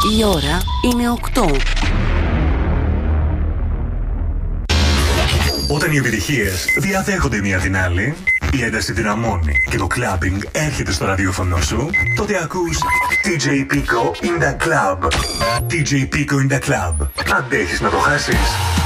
Η ώρα είναι 8. Όταν οι επιτυχίες διαδέχονται μία την άλλη, η ένταση δυναμώνει και το κλαμπινγκ έρχεται στο ραδιόφωνο σου, τότε ακούς DJ Pico in the Club. DJ Pico in the Club. Αντέχεις να το χάσεις?